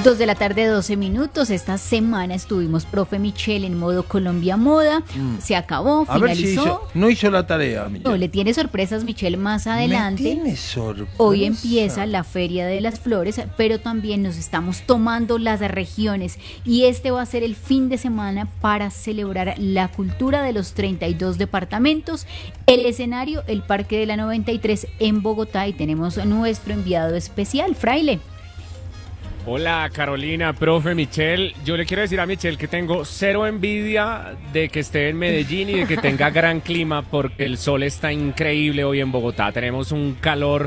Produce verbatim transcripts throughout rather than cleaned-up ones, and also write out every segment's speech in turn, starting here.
Dos de la tarde, doce minutos. Esta semana estuvimos, profe Michelle, en modo Colombia Moda. Mm. Se acabó, a finalizó. Ver si hizo, no hizo la tarea, Michelle. No, le tiene sorpresas, Michelle, más adelante. Me tiene sorpresa. Hoy empieza la Feria de las Flores, pero también nos estamos tomando las regiones. Y este va a ser el fin de semana para celebrar la cultura de los treinta y dos departamentos. El escenario, el Parque de la noventa y tres en Bogotá. Y tenemos a nuestro enviado especial, Fraile. Hola Carolina, profe Michelle. Yo le quiero decir a Michelle que tengo cero envidia de que esté en Medellín y de que tenga gran clima, porque el sol está increíble hoy en Bogotá. Tenemos un calor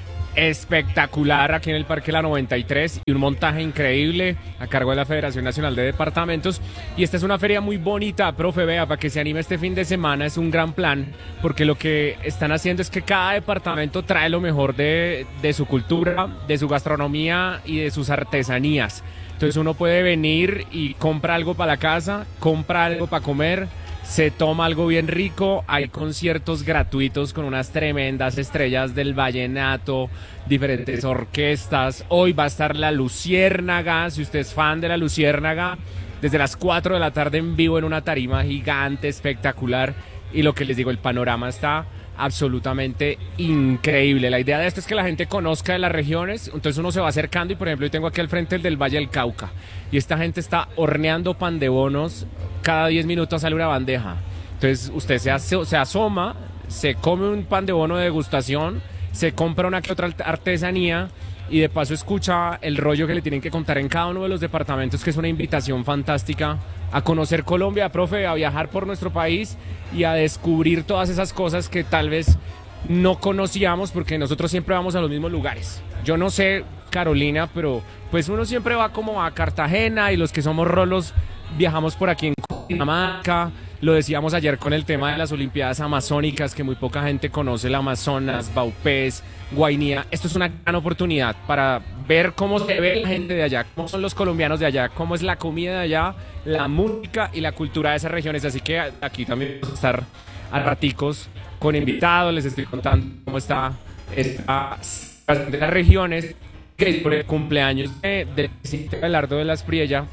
espectacular aquí en el Parque La noventa y tres y un montaje increíble a cargo de la Federación Nacional de Departamentos. Y esta es una feria muy bonita, profe, vea, para que se anime este fin de semana. Es un gran plan, porque lo que están haciendo es que cada departamento trae lo mejor de, de su cultura, de su gastronomía y de sus artesanías. Entonces uno puede venir y compra algo para la casa, compra algo para comer, se toma algo bien rico. Hay conciertos gratuitos con unas tremendas estrellas del vallenato, diferentes orquestas. Hoy va a estar la Luciérnaga, si usted es fan de la Luciérnaga, desde las cuatro de la tarde en vivo en una tarima gigante, espectacular. Y lo que les digo, el panorama está absolutamente increíble. La idea de esto es que la gente conozca de las regiones, entonces uno se va acercando y, por ejemplo, yo tengo aquí al frente el del Valle del Cauca y esta gente está horneando pan de bonos. Cada diez minutos sale una bandeja, entonces usted se, hace, se asoma, se come un pan de bono de degustación, se compra una que otra artesanía y de paso escucha el rollo que le tienen que contar en cada uno de los departamentos, que es una invitación fantástica a conocer Colombia, profe, a viajar por nuestro país y a descubrir todas esas cosas que tal vez no conocíamos, porque nosotros siempre vamos a los mismos lugares. Yo no sé, Carolina, pero pues uno siempre va como a Cartagena, y los que somos rolos viajamos por aquí en Cundinamarca. Lo decíamos ayer con el tema de las Olimpiadas Amazónicas, que muy poca gente conoce el Amazonas, Vaupés, Guainía. Esto es una gran oportunidad para ver cómo se ve la gente de allá, cómo son los colombianos de allá, cómo es la comida de allá, la música y la cultura de esas regiones. Así que aquí también vamos a estar a raticos con invitados, les estoy contando cómo está esta de las regiones, que es por el cumpleaños de, del presidente Abelardo de la Espriella.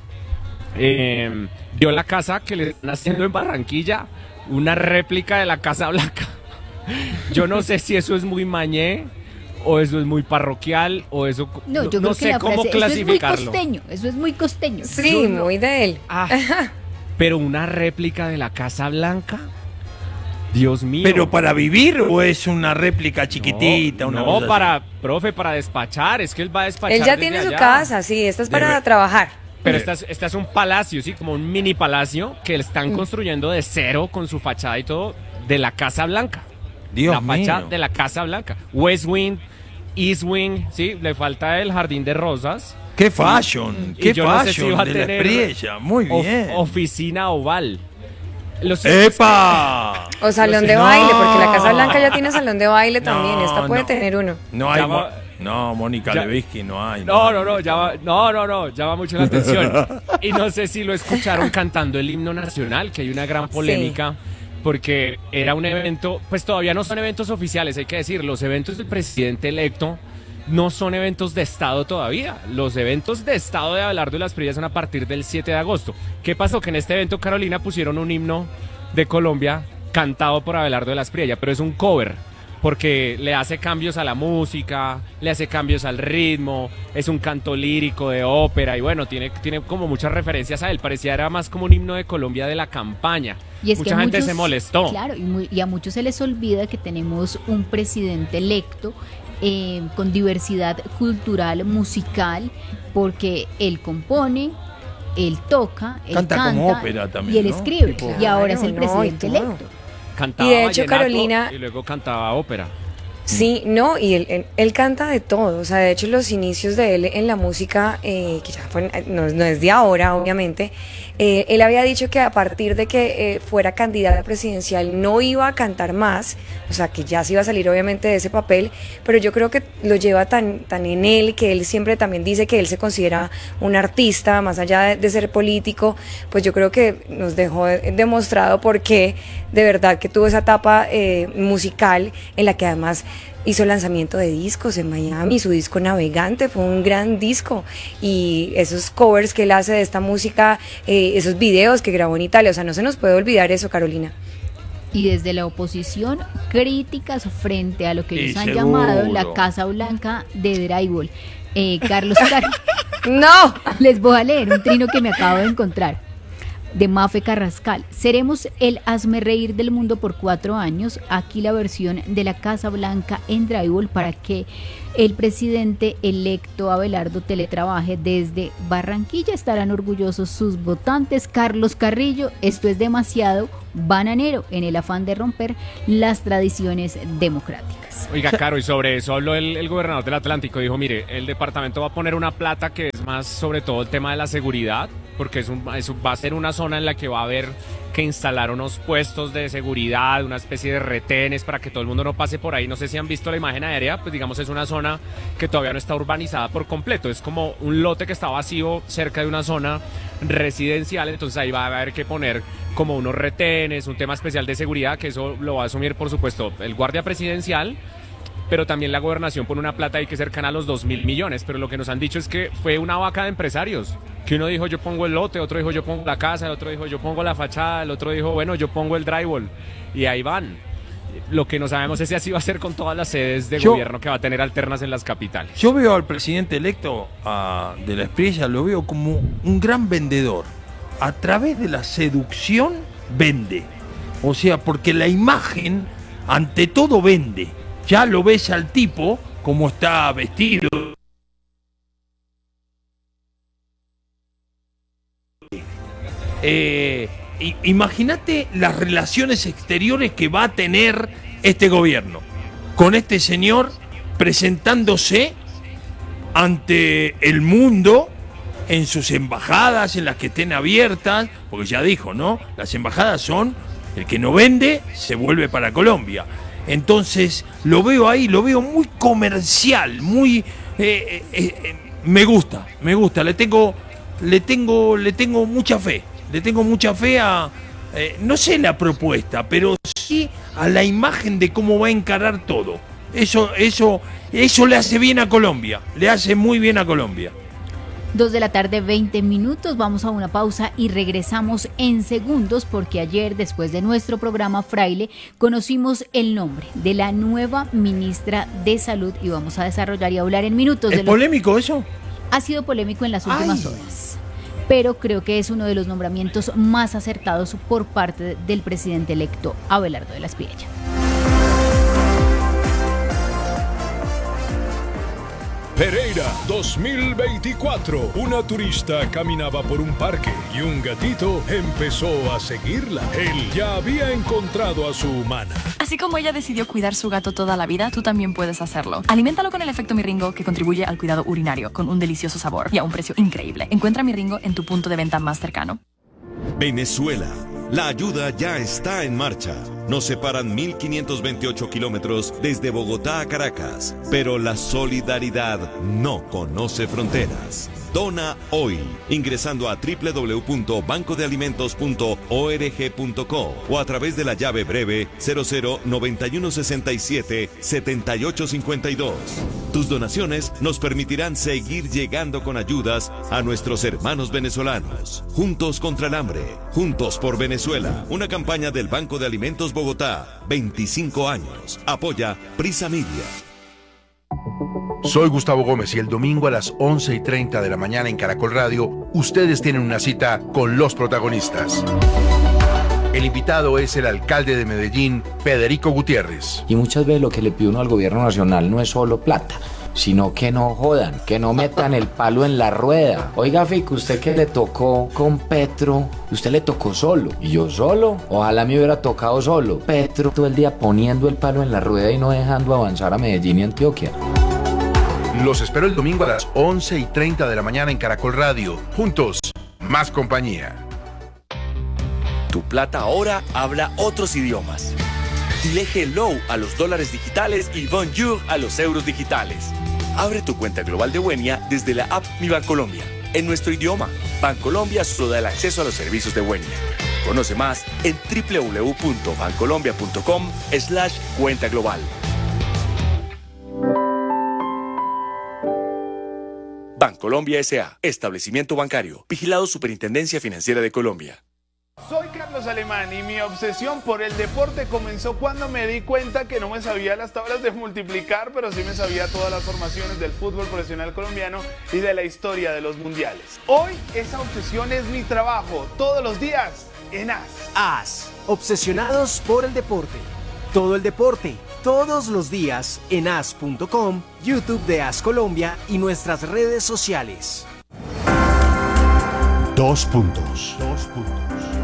Eh, vio la casa que le están haciendo en Barranquilla, una réplica de la Casa Blanca. Yo no sé si eso es muy mañé, o eso es muy parroquial, o eso no, yo no, no creo sé que la cómo frase, clasificarlo. Eso es muy costeño, eso es muy costeño. Sí, no, muy de él. Ah, pero una réplica de la Casa Blanca, Dios mío. ¿Pero para vivir o es una réplica chiquitita? No, una no cosa para, así? Profe, para despachar. Es que él va a despachar. Él ya desde tiene su allá. casa, sí, esta es para De... trabajar. Pero esta es, esta es un palacio, sí, como un mini palacio que le están construyendo de cero con su fachada y todo, de la Casa Blanca. Dios la fachada mío. de la Casa Blanca. West Wing, East Wing, sí, le falta el jardín de rosas. ¡Qué fashion! Y ¡Qué yo no sé fashion si va a de la tener Espriella! Muy of- bien. oficina oval. Los ¡Epa! O salón Los- de no. baile, porque la Casa Blanca ya tiene salón de baile también. No, Esta puede no. tener uno. No hay... Ya Mo- va- No, Mónica ya- Lewinsky no hay. No, no, no, ya va, no, no, no, llama mucho la atención. Y no sé si lo escucharon cantando el himno nacional, que hay una gran polémica, porque era un evento, pues todavía no son eventos oficiales, hay que decir, los eventos del presidente electo no son eventos de Estado todavía. Los eventos de Estado de Abelardo de la Espriella son a partir del siete de agosto. ¿Qué pasó? Que en este evento, Carolina, pusieron un himno de Colombia cantado por Abelardo de la Espriella, pero es un cover, porque le hace cambios a la música, le hace cambios al ritmo, es un canto lírico de ópera y bueno, tiene, tiene como muchas referencias a él. Parecía era más como un himno de Colombia de la campaña. Y es Mucha que gente muchos, se molestó. Claro, y, muy, y a muchos se les olvida que tenemos un presidente electo eh, con diversidad cultural, musical, porque él compone, él toca, él Canta canta, como ópera también, y él ¿no? escribe, Tipo- y ahora es el Claro, no, y presidente todo. electo. Cantaba Y de hecho, vallenato Carolina- y luego cantaba ópera. Sí, no, y él, él, él canta de todo, o sea, de hecho los inicios de él en la música, eh, que ya fue, no, no es de ahora, obviamente, eh, él había dicho que a partir de que eh, fuera candidato presidencial no iba a cantar más, o sea, que ya se iba a salir obviamente de ese papel, pero yo creo que lo lleva tan, tan en él, que él siempre también dice que él se considera un artista, más allá de, de ser político, pues yo creo que nos dejó demostrado por qué de verdad que tuvo esa etapa eh, musical en la que además hizo lanzamiento de discos en Miami, su disco Navegante fue un gran disco, y esos covers que él hace de esta música, eh, esos videos que grabó en Italia, o sea, no se nos puede olvidar eso, Carolina. Y desde la oposición, críticas frente a lo que ellos Sí, han seguro. llamado la Casa Blanca de Drywall. Eh, Carlos Car ¡No! Les voy a leer un trino que me acabo de encontrar, de Mafe Carrascal. Seremos el hazmerreír del mundo por cuatro años. Aquí la versión de la Casa Blanca en Drywall para que el presidente electo Abelardo teletrabaje desde Barranquilla. Estarán orgullosos sus votantes. Carlos Carrillo, esto es demasiado bananero en el afán de romper las tradiciones democráticas. Oiga, Caro, y sobre eso habló el, el gobernador del Atlántico. Dijo, mire, el departamento va a poner una plata que es más sobre todo el tema de la seguridad, porque es un, es, va a ser una zona en la que va a haber que instalar unos puestos de seguridad, una especie de retenes para que todo el mundo no pase por ahí. No sé si han visto la imagen aérea, pues digamos es una zona que todavía no está urbanizada por completo, es como un lote que está vacío cerca de una zona residencial, entonces ahí va a haber que poner como unos retenes, un tema especial de seguridad, que eso lo va a asumir por supuesto el guardia presidencial, pero también la gobernación pone una plata ahí que es cercana a los dos mil millones, pero lo que nos han dicho es que fue una vaca de empresarios, que uno dijo yo pongo el lote, otro dijo yo pongo la casa, el otro dijo yo pongo la fachada, el otro dijo bueno yo pongo el drywall, y ahí van. Lo que no sabemos es si así va a ser con todas las sedes de Yo- gobierno que va a tener alternas en las capitales. Yo veo al presidente electo ah, de la Espriella, lo veo como un gran vendedor. A través de la seducción vende. O sea, porque la imagen ante todo vende. Ya lo ves al tipo como está vestido. Eh, i- imagínate las relaciones exteriores que va a tener este gobierno con este señor presentándose ante el mundo en sus embajadas, en las que estén abiertas, porque ya dijo, ¿no? Las embajadas son, el que no vende se vuelve para Colombia. Entonces lo veo ahí, lo veo muy comercial, muy eh, eh, eh, me gusta, me gusta, le tengo, le tengo, le tengo mucha fe, le tengo mucha fe a, eh, no sé la propuesta, pero sí a la imagen de cómo va a encarar todo. Eso, eso, eso le hace bien a Colombia, le hace muy bien a Colombia. Dos de la tarde, veinte minutos, vamos a una pausa y regresamos en segundos porque ayer, después de nuestro programa Fraile, conocimos el nombre de la nueva ministra de Salud y vamos a desarrollar y hablar en minutos. ¿Es de lo- polémico eso? Ha sido polémico en las últimas Ay. horas, pero creo que es uno de los nombramientos más acertados por parte del presidente electo Abelardo de la Espriella. Pereira dos mil veinticuatro. Una turista caminaba por un parque y un gatito empezó a seguirla. Él ya había encontrado a su humana. Así como ella decidió cuidar su gato toda la vida, tú también puedes hacerlo. Aliméntalo con el efecto Miringo, que contribuye al cuidado urinario, con un delicioso sabor y a un precio increíble. Encuentra Miringo en tu punto de venta más cercano. Venezuela. La ayuda ya está en marcha. Nos separan mil quinientos veintiocho kilómetros desde Bogotá a Caracas, pero la solidaridad no conoce fronteras. Dona hoy, ingresando a doble u doble u doble u punto banco de alimentos punto org punto co o a través de la llave breve cero cero noventa y uno sesenta y siete setenta y ocho cincuenta y dos. Tus donaciones nos permitirán seguir llegando con ayudas a nuestros hermanos venezolanos. Juntos contra el hambre, juntos por Venezuela. Una campaña del Banco de Alimentos Bogotá. veinticinco años. Apoya Prisa Media. Soy Gustavo Gómez y el domingo a las once y treinta de la mañana en Caracol Radio, ustedes tienen una cita con los protagonistas. El invitado es el alcalde de Medellín, Federico Gutiérrez. Y muchas veces lo que le pide uno al gobierno nacional no es solo plata, sino que no jodan, que no metan el palo en la rueda. Oiga, Fico, usted que le tocó con Petro, usted le tocó solo. ¿Y yo solo? Ojalá me hubiera tocado solo. Petro todo el día poniendo el palo en la rueda y no dejando avanzar a Medellín y Antioquia. Los espero el domingo a las once y treinta de la mañana en Caracol Radio. Juntos, más compañía. Tu plata ahora habla otros idiomas. Dile hello a los dólares digitales y bonjour a los euros digitales. Abre tu cuenta global de Wenia desde la app Mi Bancolombia, en nuestro idioma. Bancolombia solo da el acceso a los servicios de Wenia. Conoce más en doble u doble u doble u punto bancolombia punto com slash cuenta global. Bancolombia S A, establecimiento bancario, vigilado Superintendencia Financiera de Colombia. Soy Carlos Alemán y mi obsesión por el deporte comenzó cuando me di cuenta que no me sabía las tablas de multiplicar, pero sí me sabía todas las formaciones del fútbol profesional colombiano y de la historia de los mundiales. Hoy esa obsesión es mi trabajo, todos los días en A S. A S, obsesionados por el deporte. Todo el deporte, todos los días en A S punto com, YouTube de A S Colombia y nuestras redes sociales. Dos puntos. Dos puntos.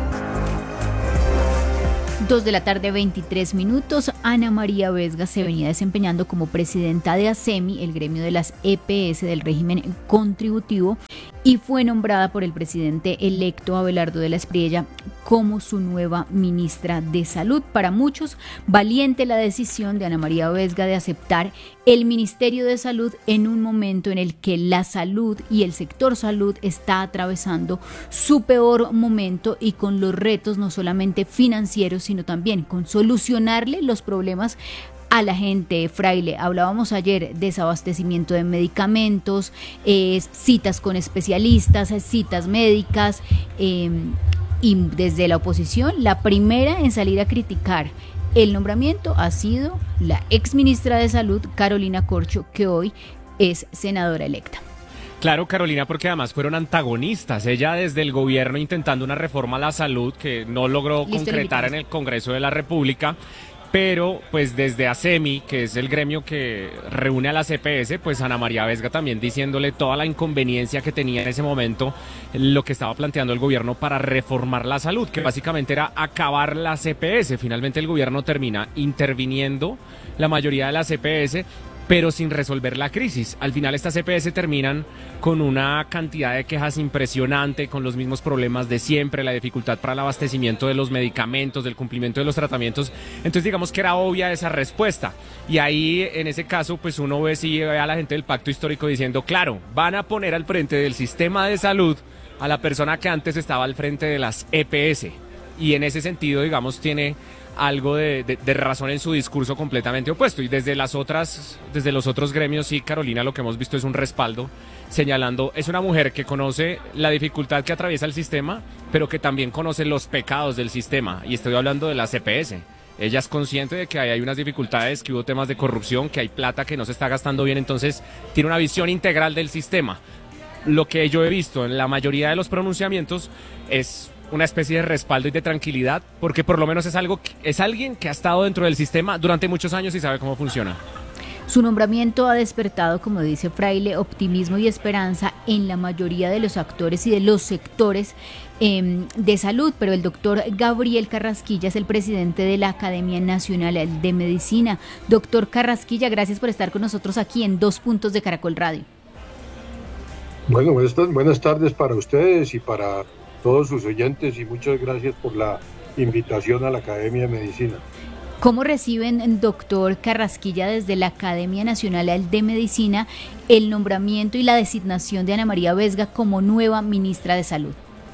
Dos de la tarde, veintitrés minutos. Ana María Vesga se venía desempeñando como presidenta de ASEMI, el gremio de las E P S del régimen contributivo, y fue nombrada por el presidente electo Abelardo de la Espriella como su nueva ministra de Salud. Para muchos, valiente la decisión de Ana María Vesga de aceptar el Ministerio de Salud en un momento en el que la salud y el sector salud está atravesando su peor momento y con los retos no solamente financieros, sino también con solucionarle los problemas a la gente. Fraile, hablábamos ayer de desabastecimiento de medicamentos, eh, citas con especialistas, citas médicas, eh, y desde la oposición, la primera en salir a criticar el nombramiento ha sido la ex ministra de Salud, Carolina Corcho, que hoy es senadora electa. Claro, Carolina, porque además fueron antagonistas. Ella desde el gobierno intentando una reforma a la salud que no logró Listo, concretar en el Congreso de la República, pero pues desde ASEMI, que es el gremio que reúne a las E P S, pues Ana María Vesga también diciéndole toda la inconveniencia que tenía en ese momento lo que estaba planteando el gobierno para reformar la salud, que básicamente era acabar las E P S. Finalmente el gobierno termina interviniendo la mayoría de las E P S, pero sin resolver la crisis. Al final estas E P S terminan con una cantidad de quejas impresionante, con los mismos problemas de siempre, la dificultad para el abastecimiento de los medicamentos, del cumplimiento de los tratamientos. Entonces digamos que era obvia esa respuesta. Y ahí en ese caso pues uno ve, sí, ve a la gente del Pacto Histórico diciendo, claro, van a poner al frente del sistema de salud a la persona que antes estaba al frente de las E P S. Y en ese sentido, digamos, tiene algo de, de, de razón en su discurso completamente opuesto. Y desde las otras, desde los otros gremios, sí, Carolina, lo que hemos visto es un respaldo, señalando, es una mujer que conoce la dificultad que atraviesa el sistema, pero que también conoce los pecados del sistema. Y estoy hablando de la C P S. Ella es consciente de que hay, hay unas dificultades, que hubo temas de corrupción, que hay plata que no se está gastando bien, entonces tiene una visión integral del sistema. Lo que yo he visto en la mayoría de los pronunciamientos es una especie de respaldo y de tranquilidad, porque por lo menos es algo que, es alguien que ha estado dentro del sistema durante muchos años y sabe cómo funciona. Su nombramiento ha despertado, como dice Fraile, optimismo y esperanza en la mayoría de los actores y de los sectores eh, de salud, pero el doctor Gabriel Carrasquilla es el presidente de la Academia Nacional de Medicina. Doctor Carrasquilla, gracias por estar con nosotros aquí en Dos Puntos de Caracol Radio. Bueno, buenas tardes para ustedes y para todos sus oyentes, y muchas gracias por la invitación a la Academia de Medicina. ¿Cómo reciben, doctor Carrasquilla, desde la Academia Nacional de Medicina el nombramiento y la designación de Ana María Vesga como nueva ministra de Salud?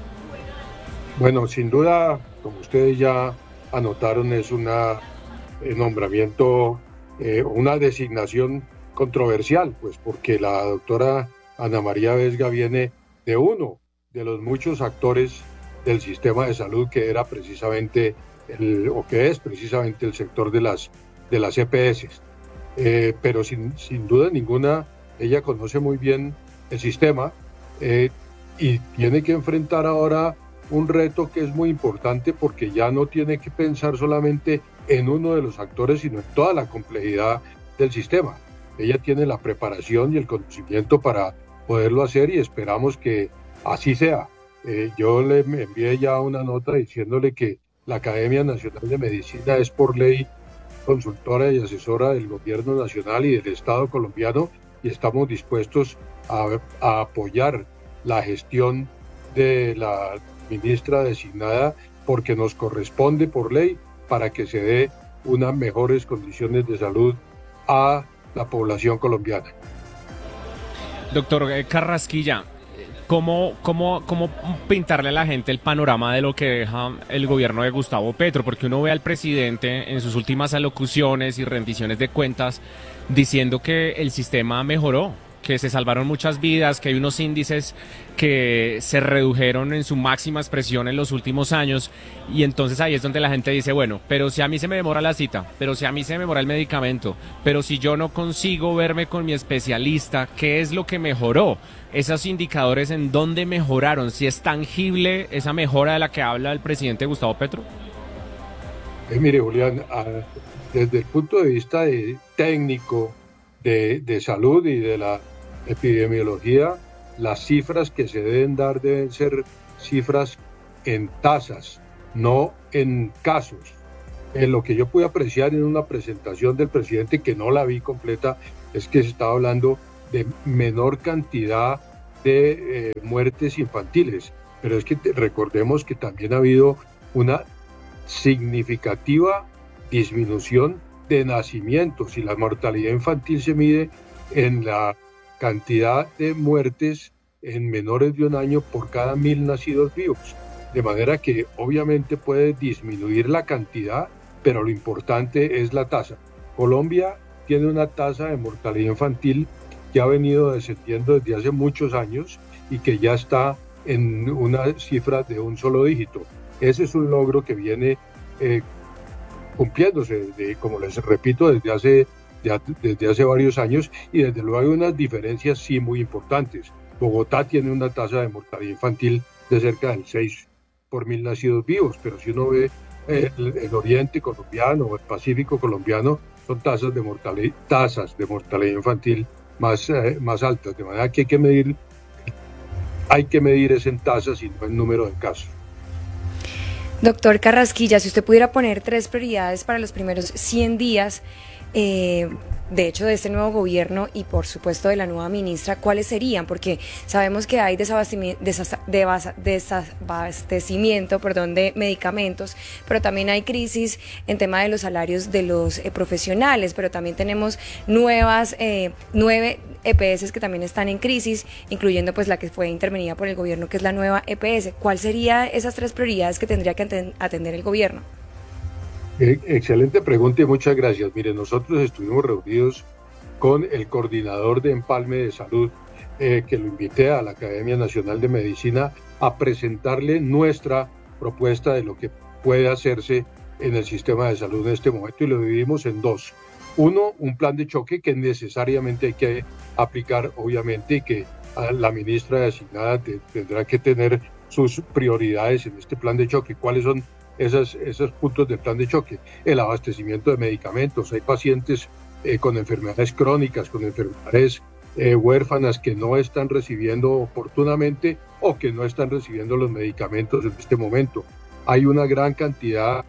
Bueno, sin duda, como ustedes ya anotaron, es un nombramiento, eh, una designación controversial, pues porque la doctora Ana María Vesga viene de uno de los muchos actores del sistema de salud que era precisamente el, o que es precisamente el sector de las de las E P S. Eh, pero sin, sin duda ninguna, ella conoce muy bien el sistema eh, y tiene que enfrentar ahora un reto que es muy importante, porque ya no tiene que pensar solamente en uno de los actores, sino en toda la complejidad del sistema. Ella tiene la preparación y el conocimiento para poderlo hacer, y esperamos que así sea. Eh, yo le envié ya una nota diciéndole que la Academia Nacional de Medicina es por ley consultora y asesora del gobierno nacional y del Estado colombiano, y estamos dispuestos a, a apoyar la gestión de la ministra designada, porque nos corresponde por ley para que se dé unas mejores condiciones de salud a la población colombiana. Doctor Carrasquilla, ¿Cómo, cómo, ¿Cómo pintarle a la gente el panorama de lo que deja el gobierno de Gustavo Petro? Porque uno ve al presidente en sus últimas alocuciones y rendiciones de cuentas diciendo que el sistema mejoró, que se salvaron muchas vidas, que hay unos índices que se redujeron en su máxima expresión en los últimos años, y entonces ahí es donde la gente dice, bueno, pero si a mí se me demora la cita, pero si a mí se me demora el medicamento, pero si yo no consigo verme con mi especialista, ¿qué es lo que mejoró? Esos indicadores, ¿en dónde mejoraron? ¿Si es tangible esa mejora de la que habla el presidente Gustavo Petro? Eh, mire, Julián, a, desde el punto de vista de técnico de, de salud y de la epidemiología, las cifras que se deben dar deben ser cifras en tasas, no en casos. En lo que yo pude apreciar en una presentación del presidente, que no la vi completa, es que se estaba hablando de menor cantidad de eh, muertes infantiles, pero es que te, recordemos que también ha habido una significativa disminución de nacimientos, y la mortalidad infantil se mide en la cantidad de muertes en menores de un año por cada mil nacidos vivos, de manera que obviamente puede disminuir la cantidad, pero lo importante es la tasa. Colombia tiene una tasa de mortalidad infantil que ha venido descendiendo desde hace muchos años y que ya está en una cifra de un solo dígito. Ese es un logro que viene eh, cumpliéndose, de, como les repito, desde hace, de, desde hace varios años, y desde luego hay unas diferencias sí muy importantes. Bogotá tiene una tasa de mortalidad infantil de cerca del seis por mil nacidos vivos, pero si uno ve eh, el, el oriente colombiano o el Pacífico colombiano, son tasas de mortalidad, tasas de mortalidad infantil más, eh, más altas, de manera que hay que medir, hay que medir es en tasas y no en número de casos. Doctor Carrasquilla, si usted pudiera poner tres prioridades para los primeros cien días, eh, de hecho, de este nuevo gobierno y por supuesto de la nueva ministra, ¿cuáles serían? Porque sabemos que hay desabastecimiento, desabastecimiento perdón, de medicamentos, pero también hay crisis en tema de los salarios de los eh, profesionales, pero también tenemos nuevas, eh, nueve E P S que también están en crisis, incluyendo pues la que fue intervenida por el gobierno, que es la nueva E P S. ¿Cuáles serían esas tres prioridades que tendría que atender el gobierno? Excelente pregunta y muchas gracias. Mire, nosotros estuvimos reunidos con el coordinador de Empalme de Salud, eh, que lo invité a la Academia Nacional de Medicina a presentarle nuestra propuesta de lo que puede hacerse en el sistema de salud en este momento, y lo dividimos en dos. Uno, un plan de choque que necesariamente hay que aplicar, obviamente, y que la ministra designada te, tendrá que tener sus prioridades en este plan de choque. ¿Cuáles son Esas, esos puntos del plan de choque? El abastecimiento de medicamentos. Hay pacientes eh, con enfermedades crónicas, con enfermedades eh, huérfanas que no están recibiendo oportunamente o que no están recibiendo los medicamentos en este momento. Hay una gran cantidad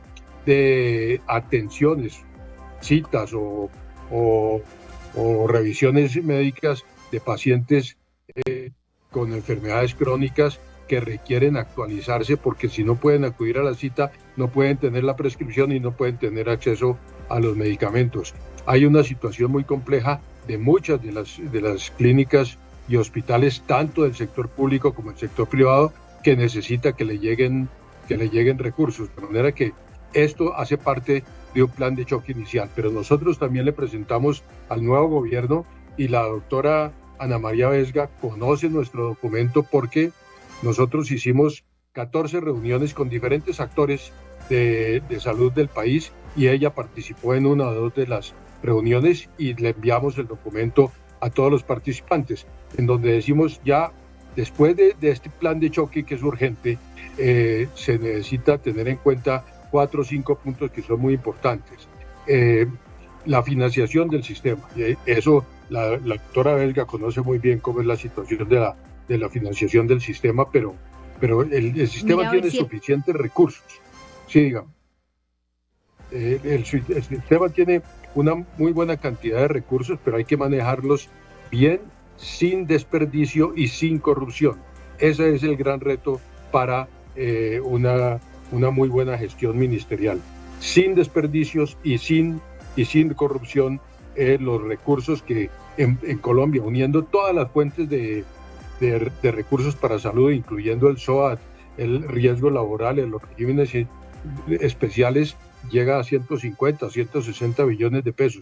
de atenciones, citas o, o, o revisiones médicas de pacientes eh, con enfermedades crónicas que requieren actualizarse, porque si no pueden acudir a la cita, no pueden tener la prescripción y no pueden tener acceso a los medicamentos. Hay una situación muy compleja de muchas de las, de las clínicas y hospitales, tanto del sector público como del sector privado, que necesita que le lleguen, que le lleguen recursos, de manera que esto hace parte de un plan de choque inicial. Pero nosotros también le presentamos al nuevo gobierno, y la doctora Ana María Vesga conoce nuestro documento porque nosotros hicimos catorce reuniones con diferentes actores de, de salud del país, y ella participó en una o dos de las reuniones, y le enviamos el documento a todos los participantes, en donde decimos ya, después de, de este plan de choque que es urgente, eh, se necesita tener en cuenta cuatro o cinco puntos que son muy importantes. Eh, la financiación del sistema, y eso la, la doctora Vesga conoce muy bien cómo es la situación de la de la financiación del sistema, pero, pero el, el sistema Mira, tiene si... suficientes recursos. Sí, digamos. El, el, el sistema tiene una muy buena cantidad de recursos, pero hay que manejarlos bien, sin desperdicio y sin corrupción. Ese es el gran reto para eh, una, una muy buena gestión ministerial. Sin desperdicios y sin, y sin corrupción, eh, los recursos que en, en Colombia, uniendo todas las fuentes de De, de recursos para salud, incluyendo el S O A T, el riesgo laboral, los regímenes especiales, llega a ciento cincuenta, ciento sesenta billones de pesos.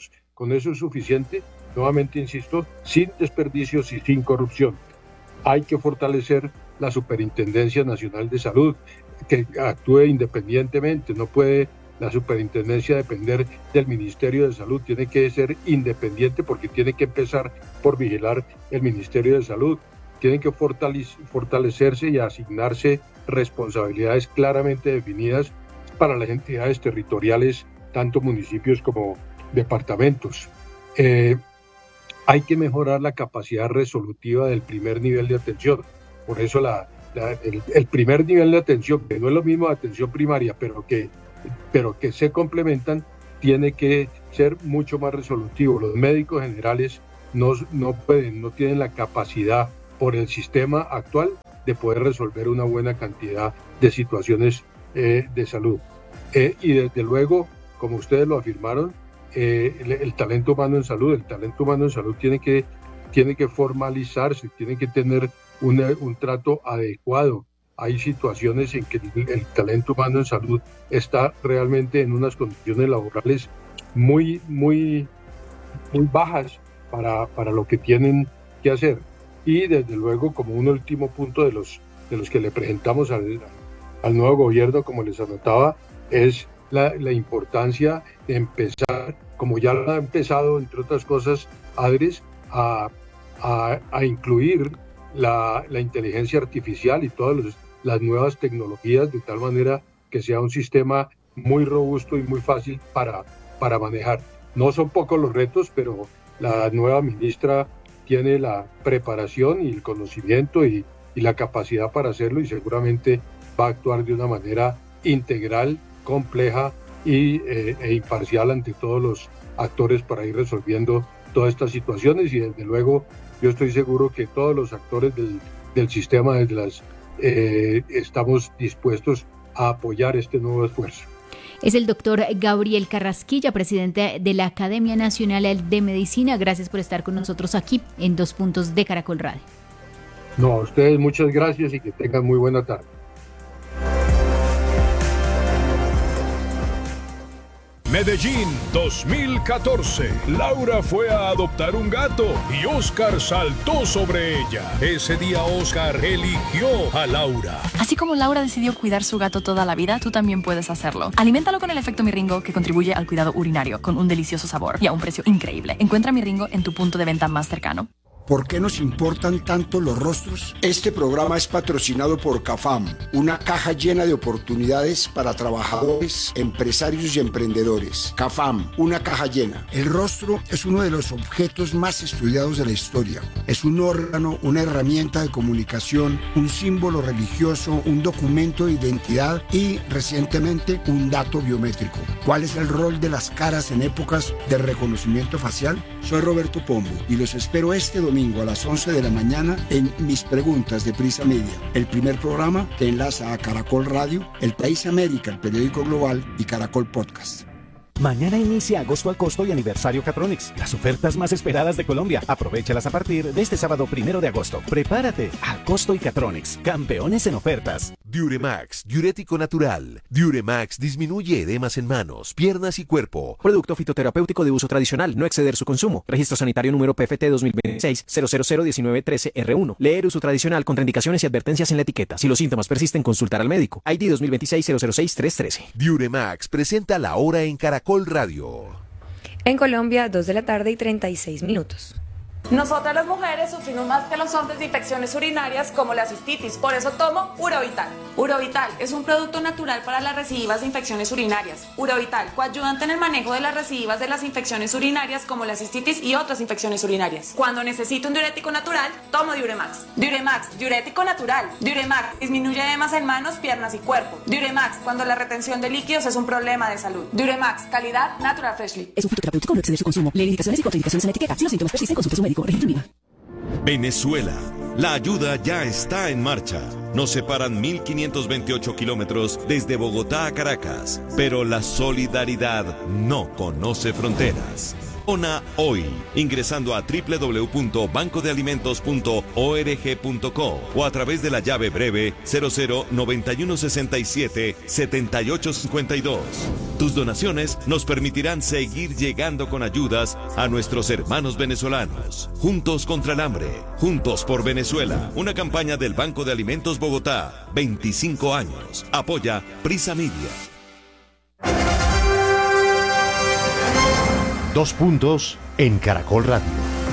Con eso es suficiente, nuevamente insisto, sin desperdicios y sin corrupción. Hay que fortalecer la Superintendencia Nacional de Salud, que actúe independientemente, no puede la superintendencia depender del Ministerio de Salud, tiene que ser independiente porque tiene que empezar por vigilar el Ministerio de Salud. Tienen que fortalecerse y asignarse responsabilidades claramente definidas para las entidades territoriales, tanto municipios como departamentos. Eh, hay que mejorar la capacidad resolutiva del primer nivel de atención. Por eso la, la, el, el primer nivel de atención, que no es lo mismo de atención primaria, pero que, pero que se complementan, tiene que ser mucho más resolutivo. Los médicos generales no, no pueden, no tienen la capacidad por el sistema actual de poder resolver una buena cantidad de situaciones eh, de salud. Eh, y desde luego, como ustedes lo afirmaron, eh, el, el talento humano en salud, el talento humano en salud tiene que, tiene que formalizarse, tiene que tener una, un trato adecuado. Hay situaciones en que el, el talento humano en salud está realmente en unas condiciones laborales muy, muy, muy bajas para, para lo que tienen que hacer. Y desde luego, como un último punto de los, de los que le presentamos al, al nuevo gobierno, como les anotaba, es la, la importancia de empezar, como ya lo ha empezado, entre otras cosas, ADRES, a, a, a incluir la, la inteligencia artificial y todas los, las nuevas tecnologías, de tal manera que sea un sistema muy robusto y muy fácil para, para manejar. No son pocos los retos, pero la nueva ministra tiene la preparación y el conocimiento y, y la capacidad para hacerlo, y seguramente va a actuar de una manera integral, compleja y, eh, e imparcial ante todos los actores para ir resolviendo todas estas situaciones. Y desde luego yo estoy seguro que todos los actores del, del sistema desde las, eh, estamos dispuestos a apoyar este nuevo esfuerzo. Es el doctor Gabriel Carrasquilla, presidente de la Academia Nacional de Medicina. Gracias por estar con nosotros aquí en Dos Puntos de Caracol Radio. No, a ustedes muchas gracias y que tengan muy buena tarde. Medellín dos mil catorce. Laura fue a adoptar un gato y Oscar saltó sobre ella. Ese día Oscar eligió a Laura. Así como Laura decidió cuidar su gato toda la vida, tú también puedes hacerlo. Aliméntalo con el efecto Miringo, que contribuye al cuidado urinario, con un delicioso sabor y a un precio increíble. Encuentra Miringo en tu punto de venta más cercano. ¿Por qué nos importan tanto los rostros? Este programa es patrocinado por CAFAM, una caja llena de oportunidades para trabajadores, empresarios y emprendedores. CAFAM, una caja llena. El rostro es uno de los objetos más estudiados de la historia. Es un órgano, una herramienta de comunicación, un símbolo religioso, un documento de identidad y, recientemente, un dato biométrico. ¿Cuál es el rol de las caras en épocas de reconocimiento facial? Soy Roberto Pombo y los espero este domingo a las once de la mañana en Mis Preguntas de Prisa Media, el primer programa que enlaza a Caracol Radio, El País América, el periódico global, y Caracol Podcast. Mañana inicia Agosto al Costo y Aniversario Catronics, las ofertas más esperadas de Colombia. Aprovéchalas a partir de este sábado primero de agosto. Prepárate, a Costo y Catronics, campeones en ofertas. Diuremax, diurético natural. Diuremax disminuye edemas en manos, piernas y cuerpo. Producto fitoterapéutico de uso tradicional, no exceder su consumo. Registro sanitario número P F T dos mil veintiséis cero cero cero diecinueve trece R uno. Leer uso tradicional, contraindicaciones y advertencias en la etiqueta. Si los síntomas persisten, consultar al médico. I D dos mil veintiséis cero cero seis tres trece. Diuremax presenta la hora en Caracol Radio. En Colombia, dos de la tarde y treinta y seis minutos. Nosotras las mujeres sufrimos más que los hombres de infecciones urinarias como la cistitis, por eso tomo Urovital. Urovital es un producto natural para las recidivas de infecciones urinarias. Urovital, coayudante en el manejo de las recidivas de las infecciones urinarias como la cistitis y otras infecciones urinarias. Cuando necesito un diurético natural, tomo Diuremax. Diuremax, diurético natural. Diuremax, disminuye edemas en manos, piernas y cuerpo. Diuremax, cuando la retención de líquidos es un problema de salud. Diuremax, calidad Natural Freshly. Es un fitoterapéutico, no exceder su consumo. Lee indicaciones y contraindicaciones en la etiqueta. Si los síntomas persisten, consulte a su médico. Venezuela. La ayuda ya está en marcha. Nos separan mil quinientos veintiocho kilómetros desde Bogotá a Caracas, pero la solidaridad no conoce fronteras. Dona hoy, ingresando a doble u doble u doble u punto banco de alimentos punto org punto co o a través de la llave breve cero cero noventa y uno sesenta y siete setenta y ocho cincuenta y dos. Tus donaciones nos permitirán seguir llegando con ayudas a nuestros hermanos venezolanos. Juntos contra el hambre, juntos por Venezuela. Una campaña del Banco de Alimentos Bogotá, veinticinco años. Apoya Prisa Media. Dos puntos en Caracol Radio.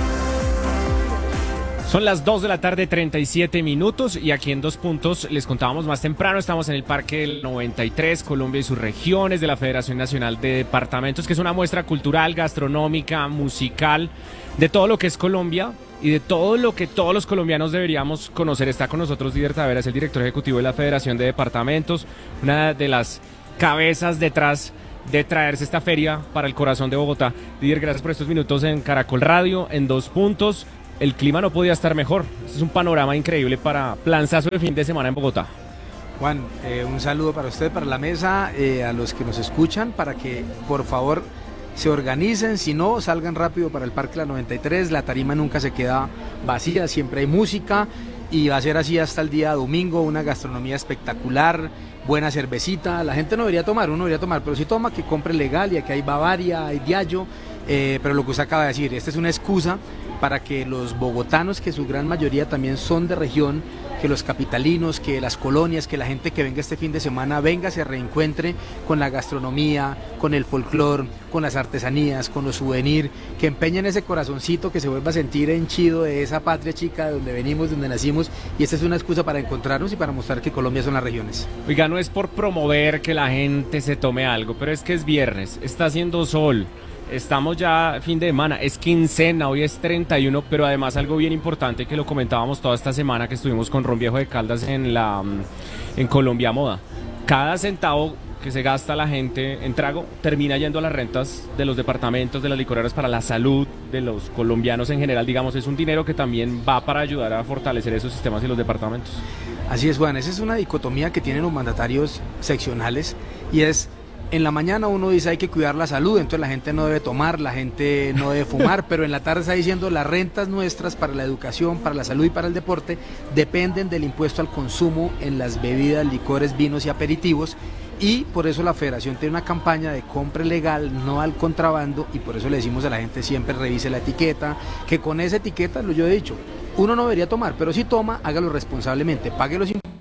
Son las dos de la tarde, treinta y siete minutos, y aquí en Dos Puntos les contábamos más temprano, estamos en el Parque del noventa y tres, Colombia y sus regiones, de la Federación Nacional de Departamentos, que es una muestra cultural, gastronómica, musical, de todo lo que es Colombia y de todo lo que todos los colombianos deberíamos conocer. Está con nosotros Didier Taveras, el director ejecutivo de la Federación de Departamentos, una de las cabezas detrás de traerse esta feria para el corazón de Bogotá. Didier, gracias por estos minutos en Caracol Radio, en Dos Puntos. El clima no podía estar mejor. Este es un panorama increíble para planzazo de fin de semana en Bogotá. Juan, eh, un saludo para usted, para la mesa, eh, a los que nos escuchan, para que por favor se organicen, si no, salgan rápido para el Parque La noventa y tres, la tarima nunca se queda vacía, siempre hay música y va a ser así hasta el día domingo, una gastronomía espectacular, buena cervecita, la gente no debería tomar, uno debería tomar, pero si toma, que compre legal, y aquí hay Bavaria, hay Diageo, eh, pero lo que usted acaba de decir, esta es una excusa para que los bogotanos, que su gran mayoría también son de región, que los capitalinos, que las colonias, que la gente que venga este fin de semana venga, se reencuentre con la gastronomía, con el folclor, con las artesanías, con los souvenirs, que empeñen ese corazoncito, que se vuelva a sentir henchido de esa patria chica de donde venimos, de donde nacimos, y esta es una excusa para encontrarnos y para mostrar que Colombia son las regiones. Oiga, no es por promover que la gente se tome algo, pero es que es viernes, está haciendo sol. Estamos ya fin de semana, es quincena, hoy es treinta y uno, pero además algo bien importante que lo comentábamos toda esta semana que estuvimos con Ron Viejo de Caldas en la en Colombia Moda. Cada centavo que se gasta la gente en trago termina yendo a las rentas de los departamentos, de las licoreras, para la salud de los colombianos en general, digamos, es un dinero que también va para ayudar a fortalecer esos sistemas y los departamentos. Así es, Juan, esa es una dicotomía que tienen los mandatarios seccionales, y es: en la mañana uno dice hay que cuidar la salud, entonces la gente no debe tomar, la gente no debe fumar, pero en la tarde está diciendo las rentas nuestras para la educación, para la salud y para el deporte dependen del impuesto al consumo en las bebidas, licores, vinos y aperitivos, y por eso la Federación tiene una campaña de compra legal, no al contrabando, y por eso le decimos a la gente siempre revise la etiqueta, que con esa etiqueta, lo yo he dicho, uno no debería tomar, pero si toma, hágalo responsablemente, pague los impuestos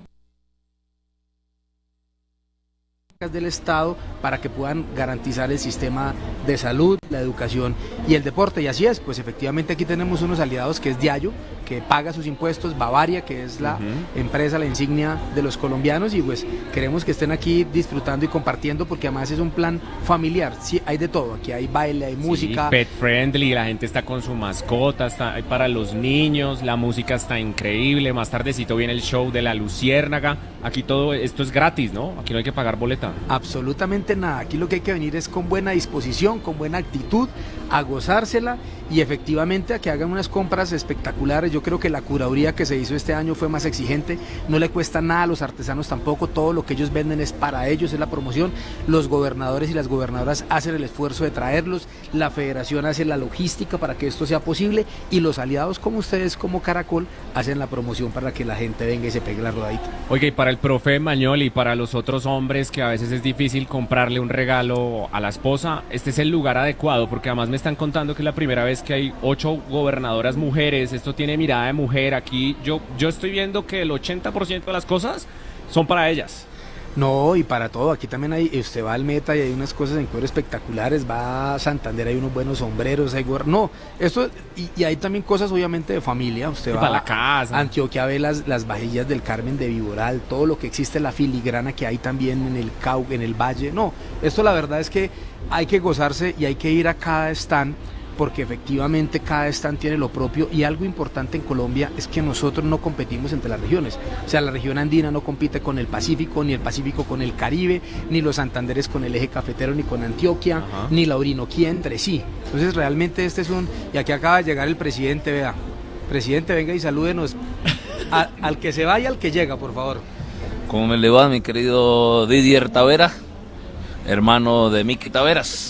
del Estado para que puedan garantizar el sistema de salud, la educación y el deporte, y así es, pues efectivamente aquí tenemos unos aliados que es Diageo, que paga sus impuestos, Bavaria, que es la uh-huh. empresa, la insignia de los colombianos, y pues queremos que estén aquí disfrutando y compartiendo, porque además es un plan familiar, sí, hay de todo, aquí hay baile, hay música. Sí, pet friendly, la gente está con su mascota, está hay para los niños, la música está increíble, más tardecito viene el show de la Luciérnaga, aquí todo esto es gratis, ¿no? Aquí no hay que pagar boleta. Absolutamente nada, aquí lo que hay que venir es con buena disposición, con buena actitud, a gozársela y efectivamente a que hagan unas compras espectaculares. Yo creo que la curaduría que se hizo este año fue más exigente, no le cuesta nada a los artesanos tampoco, todo lo que ellos venden es para ellos, es la promoción, los gobernadores y las gobernadoras hacen el esfuerzo de traerlos, la federación hace la logística para que esto sea posible, y los aliados como ustedes, como Caracol, hacen la promoción para que la gente venga y se pegue la rodadita. Oiga, y para el profe Mañol y para los otros hombres que a veces es difícil comprarle un regalo a la esposa, este es el lugar adecuado, porque además me están contando que es la primera vez que hay ocho gobernadoras mujeres, esto tiene mirada de mujer, aquí yo, yo estoy viendo que el ochenta por ciento de las cosas son para ellas. No, y para todo, aquí también hay, usted va al Meta y hay unas cosas en cuero espectaculares, va a Santander, hay unos buenos sombreros, hay gor... no, esto, y, y hay también cosas obviamente de familia, usted y va para la casa. a Antioquia, ve las, las vajillas del Carmen de Viboral, todo lo que existe, la filigrana que hay también en el Cau, en el Valle, no, esto la verdad es que hay que gozarse y hay que ir a cada stand, porque efectivamente cada stand tiene lo propio, y algo importante en Colombia es que nosotros no competimos entre las regiones, o sea, la región andina no compite con el Pacífico, ni el Pacífico con el Caribe, ni los Santanderes con el eje cafetero, ni con Antioquia, Ajá. ni la Orinoquía entre sí, entonces realmente este es un, y aquí acaba de llegar el presidente, vea, presidente, venga y salúdenos, a, al que se va y al que llega, por favor. ¿Cómo me le va, mi querido Didier Taveras, hermano de Miki Taveras?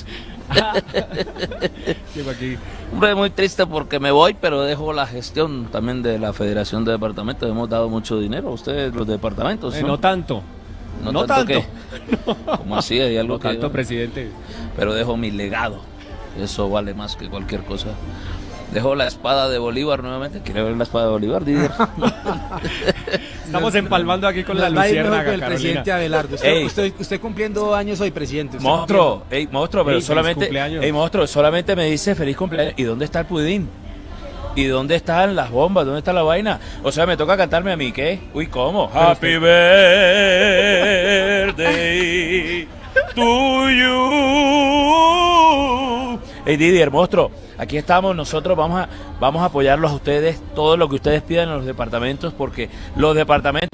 Llego aquí. Hombre, muy triste porque me voy, pero dejo la gestión también de la Federación de Departamentos. Hemos dado mucho dinero a ustedes, los departamentos. Eh, ¿no? no tanto. No, No tanto. tanto. ¿Qué? ¿Cómo así? Hay algo No que- tanto, presidente. Pero dejo mi legado. Eso vale más que cualquier cosa. Dejo la espada de Bolívar nuevamente. ¿Quiere ver la espada de Bolívar, Didier? Estamos empalmando aquí con la Nos va a ir mejor luciérnaga, que el Carolina. presidente Abelardo. Usted, Ey. usted, usted cumpliendo años hoy, presidente. Usted Monstruo, ey, monstruo, pero Ey, feliz solamente, cumpleaños. ey, monstruo, solamente me dice feliz cumpleaños. ¿Y dónde está el pudín? ¿Y dónde están las bombas? ¿Dónde está la vaina? O sea, me toca cantarme a mí, ¿qué? Uy, ¿cómo? Happy birthday to you. Ey, Didier, monstruo, aquí estamos, nosotros vamos a, vamos a apoyarlos a ustedes, todo lo que ustedes pidan en los departamentos, porque los departamentos...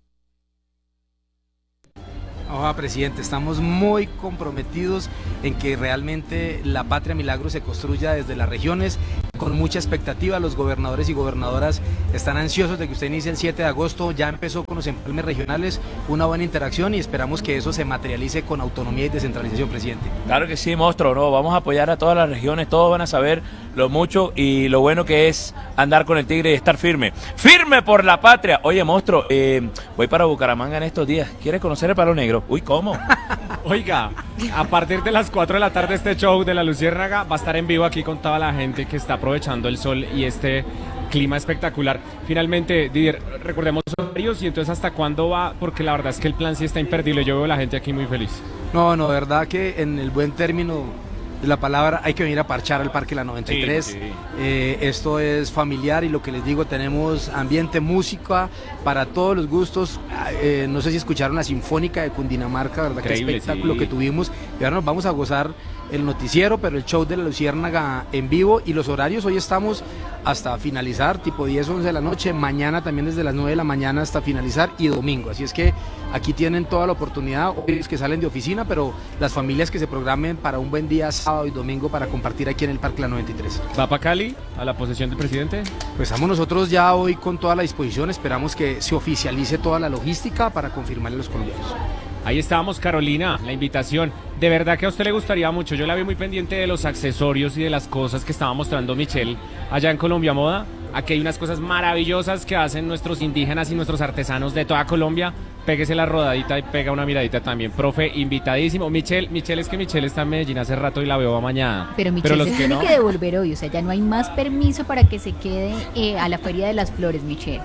Ojalá, presidente, estamos muy comprometidos en que realmente la Patria Milagro se construya desde las regiones con mucha expectativa. Los gobernadores y gobernadoras están ansiosos de que usted inicie el siete de agosto, ya empezó con los empalmes regionales, una buena interacción y esperamos que eso se materialice con autonomía y descentralización, presidente. Claro que sí, monstruo, no, vamos a apoyar a todas las regiones, todos van a saber lo mucho y lo bueno que es andar con el tigre y estar firme. ¡Firme por la patria! Oye, monstruo, eh, voy para Bucaramanga en estos días. ¿Quieres conocer el Palo Negro? Uy, ¿cómo? Oiga, a partir de las cuatro de la tarde este show de la Luciérnaga va a estar en vivo aquí con toda la gente que está aprovechando el sol y este clima espectacular. Finalmente, Didier, recordemos horarios y entonces hasta cuándo va, porque la verdad es que el plan sí está imperdible. Yo veo a la gente aquí muy feliz. No, no, de verdad que en el buen término de la palabra hay que venir a parchar al Parque La noventa y tres. Sí, sí. Eh, esto es familiar y lo que les digo, tenemos ambiente, música para todos los gustos. Eh, no sé si escucharon la Sinfónica de Cundinamarca, ¿verdad? Increíble, Qué espectáculo sí. que tuvimos. Y ahora nos vamos a gozar el noticiero, pero el show de la Luciérnaga en vivo y los horarios. Hoy estamos hasta finalizar, tipo diez, once de la noche, mañana también desde las nueve de la mañana hasta finalizar y domingo. Así es que aquí tienen toda la oportunidad, hoy los que salen de oficina, pero las familias que se programen para un buen día sábado y domingo para compartir aquí en el Parque La noventa y tres. ¿Va para Cali a la posesión del presidente? Pues estamos nosotros ya hoy con toda la disposición, esperamos que se oficialice toda la logística para confirmarle a los colombianos. Ahí estábamos, Carolina, la invitación. De verdad que a usted le gustaría mucho. Yo la vi muy pendiente de los accesorios y de las cosas que estaba mostrando Michelle allá en Colombia Moda. Aquí hay unas cosas maravillosas que hacen nuestros indígenas y nuestros artesanos de toda Colombia. Péguese la rodadita y pega una miradita también. Profe, invitadísimo. Michelle, Michelle es que Michelle está en Medellín hace rato y la veo mañana. Pero Michelle los se que tiene no... que devolver hoy, o sea, ya no hay más permiso para que se quede eh, a la Feria de las Flores, Michelle.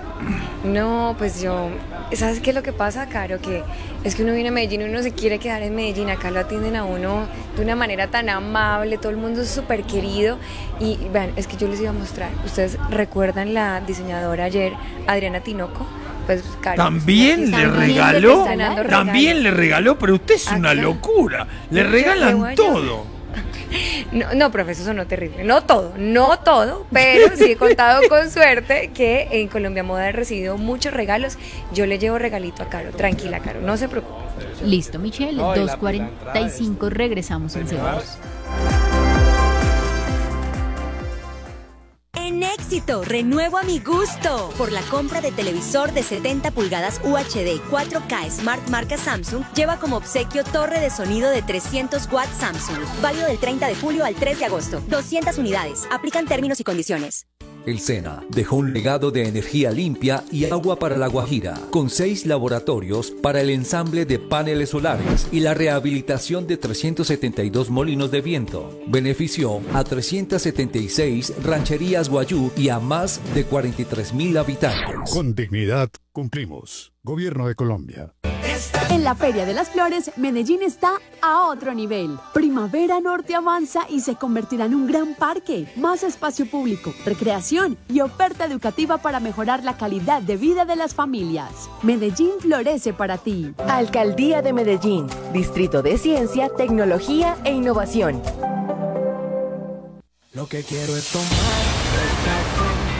No, pues yo, ¿sabes qué es lo que pasa, Caro? Que es que uno viene a Medellín y uno se quiere quedar en Medellín, acá lo atienden a uno de una manera tan amable, todo el mundo es súper querido y vean, es que yo les iba a mostrar, ustedes recuerdan la diseñadora ayer, Adriana Tinoco, pues Caro. También pues, le también regaló, estrenando también regalo. le regaló, pero usted es una Acá. locura. Le Yo regalan voy a- todo. No, no, profe, eso sonó terrible. No todo, no todo, pero sí he contado con suerte que en Colombia Moda he recibido muchos regalos. Yo le llevo regalito a Caro. Tranquila, Caro, no se preocupe. Listo, Michelle, No, y la- dos cuarenta y cinco, regresamos en segundos. En Éxito, renuevo a mi gusto. Por la compra de televisor de setenta pulgadas U H D cuatro K Smart marca Samsung, lleva como obsequio torre de sonido de trescientos watts Samsung. Válido del treinta de julio al tres de agosto. doscientas unidades. Aplican términos y condiciones. El SENA dejó un legado de energía limpia y agua para La Guajira, con seis laboratorios para el ensamble de paneles solares y la rehabilitación de trescientos setenta y dos molinos de viento. Benefició a trescientas setenta y seis rancherías guayú y a más de cuarenta y tres mil habitantes. Con dignidad cumplimos. Gobierno de Colombia. En la Feria de las Flores, Medellín está a otro nivel. Primavera Norte avanza y se convertirá en un gran parque, más espacio público, recreación y oferta educativa para mejorar la calidad de vida de las familias. Medellín florece para ti. Alcaldía de Medellín, Distrito de Ciencia, Tecnología e Innovación. Lo que quiero es tomar el café